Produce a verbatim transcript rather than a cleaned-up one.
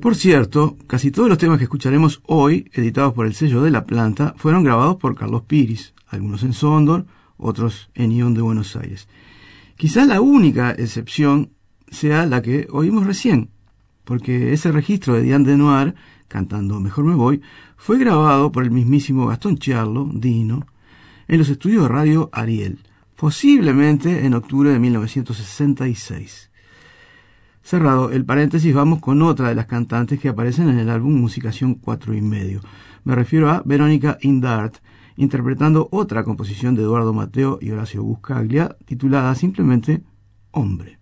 Por cierto, casi todos los temas que escucharemos hoy, editados por el sello de La Planta, fueron grabados por Carlos Piris, algunos en Sondor, otros en Ion de Buenos Aires. Quizás la única excepción sea la que oímos recién, porque ese registro de Diane Denoir, cantando Mejor me voy, fue grabado por el mismísimo Gastón Charlo, Dino, en los estudios de radio Ariel, posiblemente en octubre de mil novecientos sesenta y seis. Cerrado el paréntesis, vamos con otra de las cantantes que aparecen en el álbum Musicación cuatro y medio. Me refiero a Verónica Indart, interpretando otra composición de Eduardo Mateo y Horacio Buscaglia, titulada simplemente Hombre.